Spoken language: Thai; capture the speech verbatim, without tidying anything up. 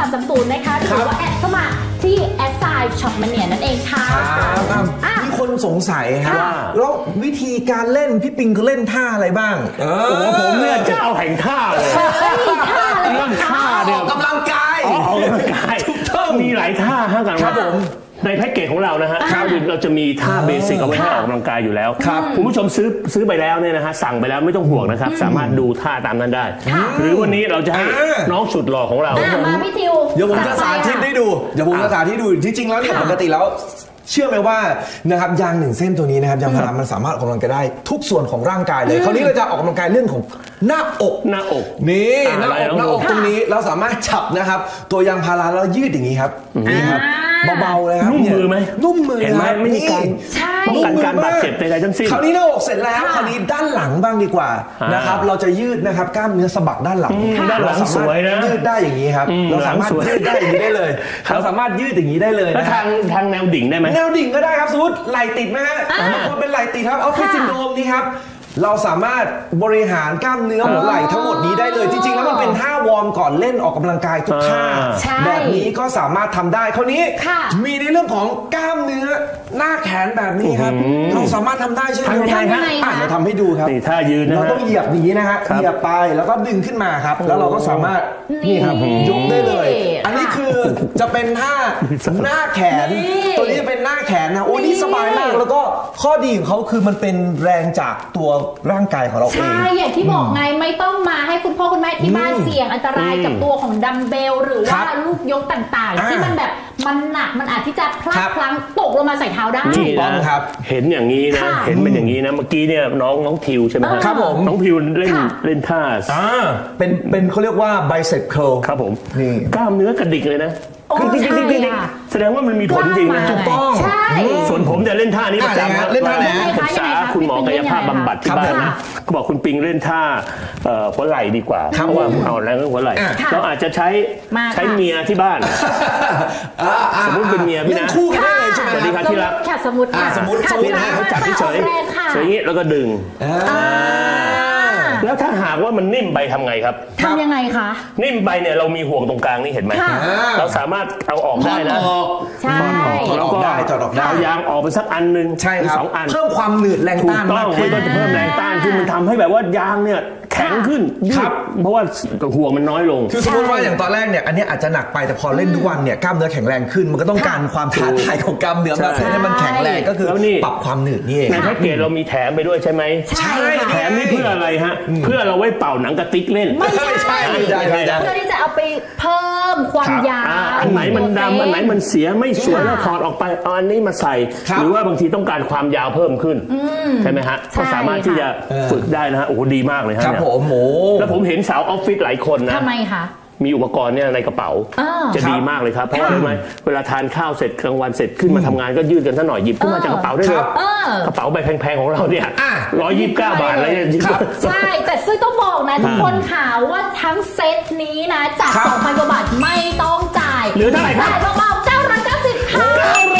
ามสามศูนย์นะคะหรือว่าแอดเข้ามาที่แอดไซน์ช็อปมาเนียนั่นเองค่ะมีคนสงสัยครับแล้ววิธีการเล่นพี่ปิงเขาเล่นท่าอะไรบ้างโอ้ผมเนี่ยจะเอาแห่งท่าเลยเรื่องท่าเนี่ยกำลังกายออกกำลังกายมีหลายท่าฮะกันครับผมในแพ็กเกจของเรานะฮะเราจะมีท่าเบสิกเอาไว้ให้ออกกำลังกายอยู่แล้วคุณผู้ชมซื้อซื้อไปแล้วเนี่ยนะฮะสั่งไปแล้วไม่ต้องห่วงนะครับสามารถดูท่าตามนั้นได้หรือวันนี้เราจะให้น้องสุดหล่อของเรามาพี่ทิวเดี๋ยวผมจะสาธิตให้ดูเดี๋ยวผมจะสาธิตดูจริงๆแล้วเนี่ยปกติแล้วเชื่อไหมว่านะครับยางหนึ่งเส้นตัวนี้นะครับยางพารามันสามารถออกกำลังกายได้ทุกส่วนของร่างกายเลยคราวนี้เราจะออกกำลังกายเรื่องของหน้าอกหน้าอกนี่หน้าอกหน้าอกตรงนี้เราสามารถจับนะครับตัวยางพาราแล้วยืดอย่างนี้ครับนี่ครับเบาๆเลยครับนุ่มมือไหมนุ่มมือเห็นไหมไม่มีการป้องกันการบาดเจ็บใดๆทั้งสิ้นคราวนี้หน้าอกเสร็จแล้วคราวนี้ด้านหลังบ้างดีกว่านะครับเราจะยืดนะครับกล้ามเนื้อสะบักด้านหลังด้านหลังสวยนะยืดได้อย่างนี้ครับเราสามารถยืดได้อย่างนี้ได้เลยเราสามารถยืดอย่างนี้ได้เลยแล้วทางทางแนวดิ่งได้ไหมแนวดิ่งก็ได้ครับสมมติไหล่ติดไหมฮะบางคนเป็นไหล่ติดครับเอาฟิตซินโดรมนี่ครับเราสามารถบริหารกล้ามเนื้อหัวไหล่ทั้งหมดนี้ได้เลยจริงๆแล้วมันเป็นท่าวอร์มก่อนเล่นออกกำลังกายทุกท่าแบบนี้ก็สามารถทำได้คราวนี้มีในเรื่องของกล้ามเนื้อหน้าแขนแบบนี้ครับเราสามารถทำได้ใช่ไหมทำยังไงฮะเราทำให้ดูครับนี่ท่ายืนนะเราต้องเหยียบอย่างนี้นะฮะเหยียบไปแล้วก็ดึงขึ้นมาครับแล้วเราก็สามารถนี่ครับยกได้เลยอันนี้คือจะเป็นท่าหน้าแขนตัวนี้จะเป็นหน้าแขนนะโอ้นี่สบายมากแล้วก็ข้อดีของเขาคือมันเป็นแรงจากตัวร่างกายของเราเองใช่อย่างที่บอกไงไม่ต้องมาให้คุณพ่อคุณแม่ที่บ้านเสี่ยงอันตรายกับตัวของดัมเบลหรือว่าลูกยกต่างๆที่มันแบบมันหนักมันอาจที่จะพลาดพลั้งตกลงมาใส่เท้าได้นี่นะครับเห็นอย่างนี้นะเห็นเป็นอย่างนี้นะเมื่อกี้เนี่ยน้องน้องทิวใช่ไหมครับผมน้องทิวเล่นเล่นท่าเป็นเป็นเขาเรียกว่า bicep curl ครับผมนี่กล้ามเนื้อกระดิกเลยนะแสดงว่ามันมีผลจริงนะถูกต้องส่วนผมจะเล่นท่านี้ประจำเล่นท่าไหนปรึกษาคุณหมอกายภาพบำบัดที่บ้านนะก็บอกคุณปิงเล่นท่าหัวไหล่ดีกว่าเพราะว่าเอาแรงหัวไหล่เราอาจจะใช้ใช้เมียที่บ้านสมมติเป็นเมียพี่นะคู่กันได้เลยใช่ไหมสวัสดีครับที่รักสมมติสมมติสมมติให้เขาจับเฉยๆอย่างนี้แล้วก็ดึงแล้วถ้าหากว่ามันนิ่มไปทำไงครับทำยังไงคะนิ่มไปเนี่ยเรามีห่วงตรงกลางนี่เห็นไหมเราสามารถเอาออกได้นะใช่แล้วก็เอายางออกไปสักอันนึงใช่ครับสองอันเพิ่มความหนืดแรงต้านมากขึ้นก็จะเพิ่มแรงต้านคือมันทำให้แบบว่ายางเนี่ยแข็งขึ้นยืดเพราะว่าห่วงมันน้อยลงคือสมมติว่าอย่างตอนแรกเนี่ยอันนี้อาจจะหนักไปแต่พอเล่นทุกวันเนี่ยกล้ามเนื้อแข็งแรงขึ้นมันก็ต้องการความท้าทายของกล้ามเนื้อมาเพื่อให้มันแข็งแรงก็คือปรับความหนืดนี่เองในแพ็กเกจเรามีแถมไปด้วยใช่ไหมใช่แถมนี่เพื่ออะไรฮะเพื่อเราไว้เป่าหนังกระติกเล่นไม่ใช่เพื่อที่จะเอาไปเพิ่มความยาวอันไหนมันดำอันไหนมันเสียไม่สวยแล้วถอดออกไปเอาอันนี้มาใส่หรือว่าบางทีต้องการความยาวเพิ่มขึ้นใช่ไหมฮะก็สามารถที่จะฝึกได้นะฮะโอ้โหดีมากเลยฮะครับผมโอ้แล้วผมเห็นสาวออฟฟิศหลายคนนะทำไมคะมีอุปกรณ์เนี่ยในกระเป๋าจะดีมากเลยครับเพราะว่าอะไรไหมเวลาทานข้าวเสร็จกลางวันเสร็จขึ้นมาทำงานก็ยืดกันซะหน่อยหยิบขึ้นมาจากกระเป๋าได้เลยกระเป๋าใบแพงๆของเราเนี่ยร้อยยี่สิบเก้าบาทอะไรเนี่ยใช่แต่ซึ่งต้องบอกนะทุกคนข่าวว่าทั้งเซตนี้นะจาก สองพัน กว่าบาทไม่ต้องจ่ายหรือเท่าไหร่ครับจ่ายเบาๆเก้าร้อยเก้าสิบค่ะ